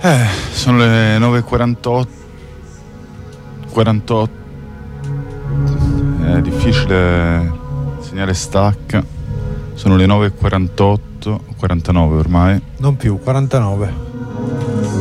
Sono le 9:48. 48. È difficile, il segnale stacca. Sono le 9:48, 49 ormai. Non più, 49.